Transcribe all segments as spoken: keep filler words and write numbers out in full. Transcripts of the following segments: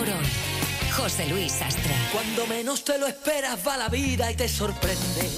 hoy. José Luis Sastre. Cuando menos te lo esperas va la vida y te sorprende.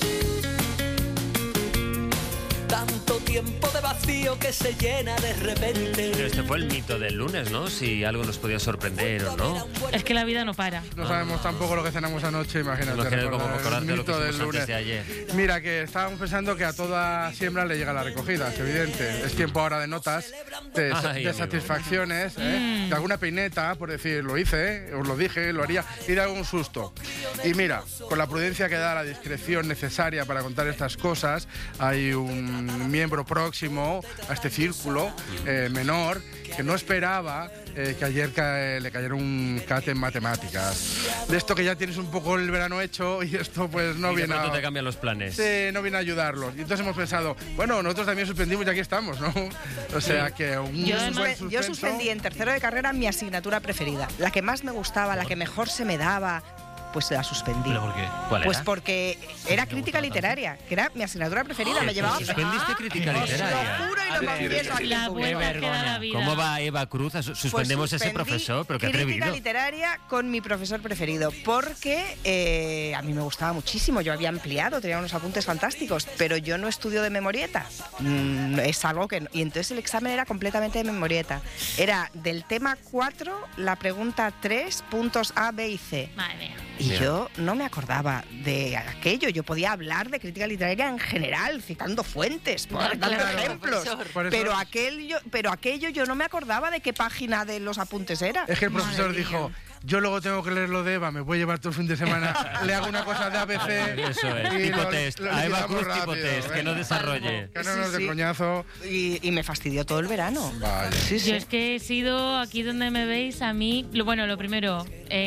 Tanto tiempo de vacío que se llena de repente. Pero este fue el mito del lunes, ¿no? Si algo nos podía sorprender o no. Es que la vida no para. No sabemos tampoco lo que cenamos anoche, imagínate. Imagínate cómo recordarte lo que del hicimos lunes. antes de ayer. Mira, que estábamos pensando que a toda siembra le llega la recogida, es evidente. Es tiempo ahora de notas, de, Ay, de amigo. satisfacciones, ¿eh? Mm. De alguna peineta, por decir, lo hice, ¿eh? Os lo dije, lo haría, y de algún susto. Y mira, con la prudencia que da la discreción necesaria para contar estas cosas, hay un miembro próximo a este círculo eh, menor que no esperaba eh, que ayer ca le cayera un cate en matemáticas. De esto que ya tienes un poco el verano hecho y esto pues no Y de viene pronto a... te cambian los planes. Sí, no viene a ayudarlos. Y entonces hemos pensado, bueno, nosotros también suspendimos y aquí estamos, ¿no? O sea que un Yo, buen suspe- suspenso. yo suspendí en tercero de carrera mi asignatura preferida, la que más me gustaba, la que mejor se me daba, pues la suspendí. ¿Pero por qué? ¿Cuál Pues era? porque era crítica literaria, que era mi asignatura preferida, me llevaba... ¿Suspendiste crítica Os literaria? lo juro y lo confieso aquí La en público. vuelta que da la vida. ¿Cómo va Eva Cruz? a su- Pues Suspendemos ese suspendí profesor, pero qué crítica atrevido. literaria con mi profesor preferido, porque eh, a mí me gustaba muchísimo, yo había ampliado, tenía unos apuntes fantásticos, pero yo no estudio de memorieta, mm, es algo que... no- y entonces el examen era completamente de memorieta, era del tema cuatro, la pregunta tres, puntos A, B y C. Madre mía. Y Mira. yo no me acordaba de aquello, yo podía hablar de crítica literaria en general, citando fuentes, por Claro, dando claro, ejemplos, Por eso- pero, aquello, pero aquello yo no me acordaba de qué página de los apuntes era. Es que el profesor Madre dijo, mía. yo luego tengo que leer lo de Eva, me voy a llevar todo el fin de semana, le hago una cosa de A B C. Eso es, y tipo lo- test. lo A Eva liquidamos Cruz tipo rápido, test, que venga. no desarrolle. Que no Sí, nos dé sí. coñazo. Y, y me fastidió todo el verano. Vaya. Sí, sí. Yo es que he sido, aquí donde me veis, a mí, lo, bueno, lo primero,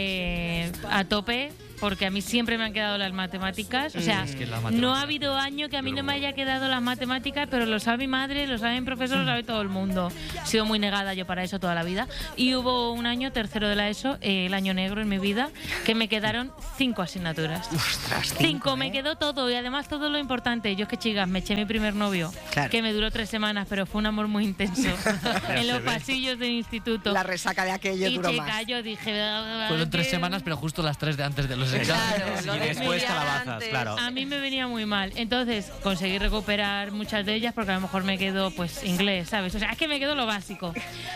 eh, a tope, porque a mí siempre me han quedado las matemáticas. O sea, Es que las no matemáticas- ha habido año que a mí no me haya quedado las matemáticas, pero lo sabe mi madre, lo sabe mi profesor, lo sabe todo el mundo. He sido muy negada yo para eso toda la vida. Y hubo un año, tercero de la ESO, eh, el año negro en mi vida, que me quedaron cinco asignaturas. Ostras, Cinco, ¿eh? me quedó todo y además todo lo importante. Yo es que, chicas, me eché mi primer novio, Claro. que me duró tres semanas, pero fue un amor muy intenso en los ve. pasillos del instituto. La resaca de aquello y duró chica, más. yo dije... Fueron tres que- semanas, pero justo las tres de antes de los exámenes. lo Y de después estudiar calabazas, antes. claro. A mí me venía muy mal. Entonces conseguí recuperar muchas de ellas porque a lo mejor me quedó pues inglés, ¿sabes? O sea, es que me quedó lo básico.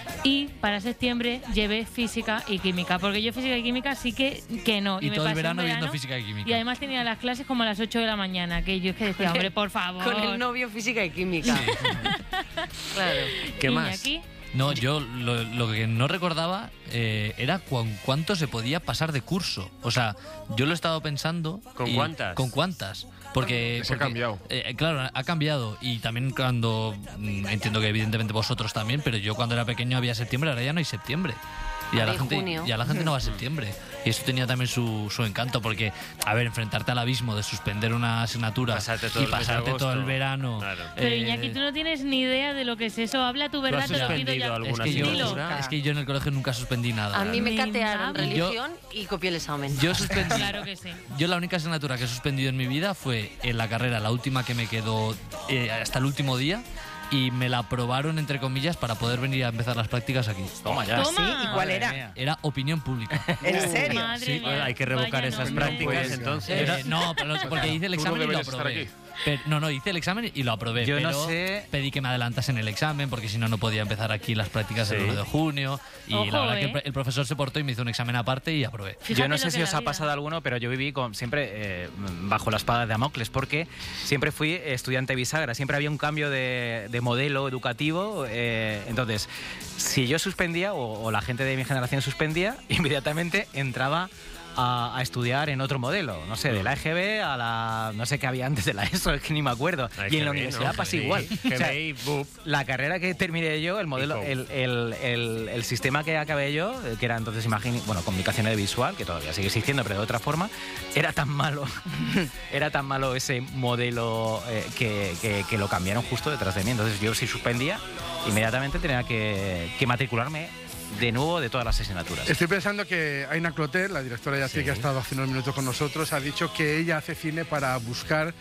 Y para septiembre llevé física y química, porque yo física y química sí que, que no. Y me todo el pasé un verano viendo física y química. Y además tenía las clases como a las ocho de la mañana, que yo es que decía, hombre, por favor. Con el novio física y química. Claro. ¿Qué más? Iñaki, No, yo lo, lo que no recordaba eh, era cuán- cuánto se podía pasar de curso. O sea, yo lo he estado pensando. ¿Con y- cuántas? ¿Con cuántas? Porque, Es que ha porque, cambiado. eh, claro, ha cambiado. Y también cuando. mm, Entiendo que evidentemente vosotros también, pero yo cuando era pequeño había septiembre, ahora ya no hay septiembre. Y a, Ahora la hay gente, junio. y a la gente no va a septiembre. Y eso tenía también su, su encanto, porque, a ver, enfrentarte al abismo de suspender una asignatura Pasarte todo y el mes de pasarte todo el agosto. verano. Claro. pero eh, Iñaki, tú no tienes ni idea de lo que es eso. Habla tu ¿Tú verdad, has te lo pido suspendido ya. alguna Es que, yo, Dilo. asignatura? es que yo en el colegio nunca suspendí nada. A mí me Ni catearon nada. religión y copié el examen. Yo suspendí. Claro que sí. Yo la única asignatura que he suspendido en mi vida fue en la carrera, la última que me quedó eh, hasta el último día, y me la aprobaron, entre comillas, para poder venir a empezar las prácticas aquí. Toma ya. Toma. ¿Sí? ¿Y cuál Madre era? mía. Era opinión pública. ¿En serio? Madre Sí, mía, Hay que revocar vaya esas nombre. prácticas, Pues, entonces. Era- no, pero- porque hice el Tú no examen y lo deberías estar aprobé. aquí. Pero- no, no, hice el examen y lo aprobé. Yo no pero sé- pedí que me adelantasen el examen porque si no, no podía empezar aquí las prácticas el Sí. uno de junio. Y Ojo, la verdad ¿eh? que el pro- el profesor se portó y me hizo un examen aparte y aprobé. Fíjate Yo no lo sé que si es os la ha vida. pasado alguno, pero yo viví con, siempre eh, bajo la espada de Damocles, porque siempre fui estudiante bisagra, siempre había un cambio de, de modelo educativo. eh, entonces, si yo suspendía o, o la gente de mi generación suspendía, inmediatamente entraba a, a estudiar en otro modelo, no sé, de la E G B a la... no sé qué había antes de la ESO, es que ni me acuerdo. La Y en la E G B, universidad ¿no? pasa G B I, igual. O sea, G B I, B U P. la carrera que terminé yo, el modelo, Y el, el, el, el sistema que acabé yo, eh, que era entonces imagen, bueno, comunicación audiovisual, que todavía sigue existiendo, pero de otra forma, era tan malo, era tan malo ese modelo eh, que, que, que lo cambiaron justo detrás de mí. Entonces yo si suspendía, inmediatamente tenía que, que matricularme de nuevo de todas las asignaturas. Estoy pensando que Aina Clotet, la directora de aquí Sí. que ha estado hace unos minutos con nosotros, ha dicho que ella hace cine para buscar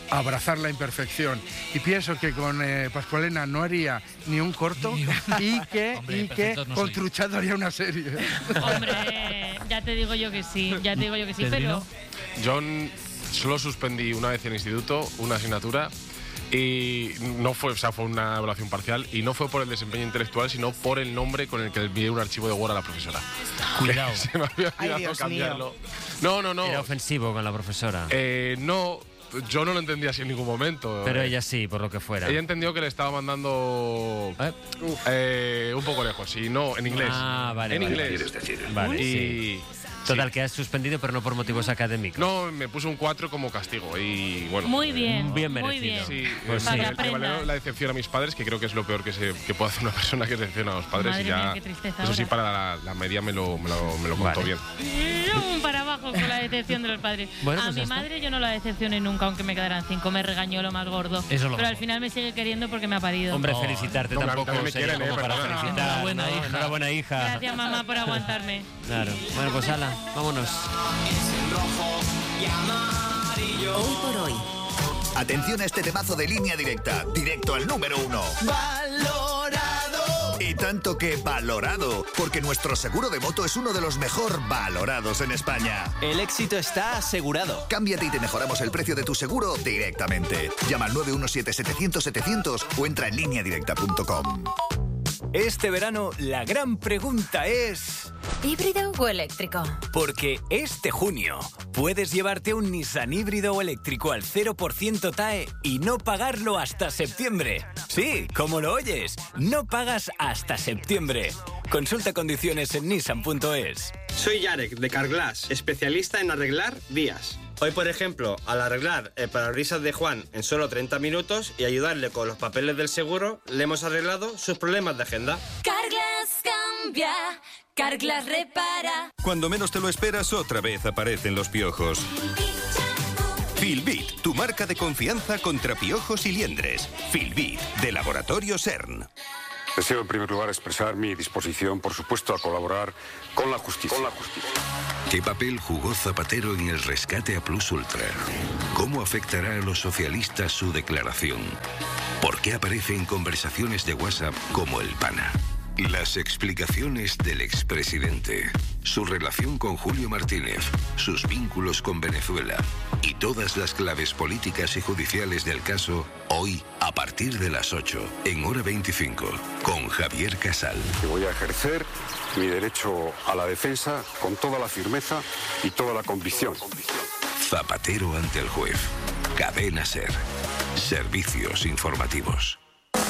abrazar la imperfección. Y pienso que con eh, Pascualena no haría ni un corto y que, Hombre, y que perfectos no con soy. Truchado haría una serie. Hombre, ya te digo yo que sí, ya te digo yo que sí, pero... Yo n- solo suspendí una vez en instituto una asignatura y no fue, o sea, fue una evaluación parcial y no fue por el desempeño intelectual, sino por el nombre con el que envié un archivo de Word a la profesora. Cuidado. Se me había Ay, olvidado Dios cambiarlo. No, no, no. Era ofensivo con la profesora. Eh, no, yo no lo entendí así en ningún momento. Pero Eh, ella sí, por lo que fuera. Ella entendió que le estaba mandando ¿Eh? eh, un poco lejos, y no, en inglés. Ah, vale, En vale. inglés. Vale, y, sí. Total, sí. que has suspendido, pero no por motivos académicos. No, me puso un cuatro como castigo y bueno. Muy bien, Bien muy merecido. bien. Sí, Pues eh, Para sí. que le- le valió aprendas. la decepción a mis padres, que creo que es lo peor que, se, que puede hacer una persona, que es decepciona a los padres. Madre y ya, mía, qué tristeza eso sí, ahora. para la, la media me lo, me lo, me lo contó Vale. bien. Mm, para abajo con la decepción de los padres. Bueno, a pues mi ya está. madre yo no la decepcioné nunca, aunque me quedaran cinco. Me regañó lo más gordo. Eso es lo pero al mejor. final me sigue queriendo porque me ha parido. Hombre, No, felicitarte no, a mí tampoco también me sería quieren, como eh, para perdona. felicitar. Enhorabuena, ¿no? hija. Enhorabuena, hija. Gracias, mamá, por aguantarme. Claro. Bueno, pues ala, vámonos. Hoy por hoy. Atención a este temazo de Línea Directa, directo al número uno. ¡Valorado! Y tanto que valorado, porque nuestro seguro de moto es uno de los mejor valorados en España. El éxito está asegurado. Cámbiate y te mejoramos el precio de tu seguro directamente. Llama al nueve uno siete setecientos setecientos o entra en línea directa punto com. Este verano la gran pregunta es... ¿Híbrido o eléctrico? Porque este junio puedes llevarte un Nissan híbrido o eléctrico al cero por ciento T A E y no pagarlo hasta septiembre. Sí, como lo oyes, no pagas hasta septiembre. Consulta condiciones en nissan punto es. Soy Yarek, de Carglass, especialista en arreglar vías. Hoy, por ejemplo, al arreglar el parabrisas de Juan en solo treinta minutos y ayudarle con los papeles del seguro, le hemos arreglado sus problemas de agenda. Carglass cambia, Carglass repara. Cuando menos te lo esperas, otra vez aparecen los piojos. Filbit, tu marca de confianza contra piojos y liendres. Filbit, de Laboratorio CERN. Deseo en primer lugar expresar mi disposición, por supuesto, a colaborar con la justicia. Con la justicia. ¿Qué papel jugó Zapatero en el rescate a Plus Ultra? ¿Cómo afectará a los socialistas su declaración? ¿Por qué aparece en conversaciones de WhatsApp como el pana? Las explicaciones del expresidente, su relación con Julio Martínez, sus vínculos con Venezuela y todas las claves políticas y judiciales del caso, hoy a partir de las ocho, en Hora veinticinco, con Javier Casal. Que voy a ejercer mi derecho a la defensa con toda la firmeza y toda la convicción. Zapatero ante el juez. Cadena SER. Servicios informativos.